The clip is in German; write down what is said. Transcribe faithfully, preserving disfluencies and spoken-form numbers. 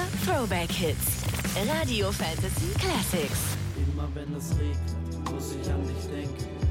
Throwback Hits. Radio Fantasy Classics. Immer wenn es regnet, muss ich an dich denken.